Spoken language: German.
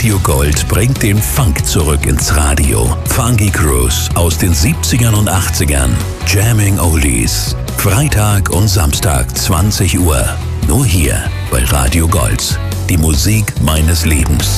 Radio Gold bringt den Funk zurück ins Radio. Funky Cruise aus den 70ern und 80ern. Jamming Oldies. Freitag und Samstag 20 Uhr. Nur hier bei Radio Gold. Die Musik meines Lebens.